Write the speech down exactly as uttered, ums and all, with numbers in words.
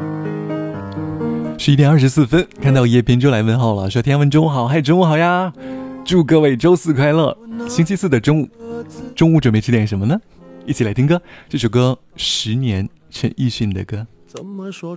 十一点二十四分，看到叶平就来问号了，说天文中午好，嗨，中午好呀，祝各位周四快乐。星期四的中午，中午准备吃点什么呢？一起来听歌，这首歌十年陈奕迅的歌。怎么说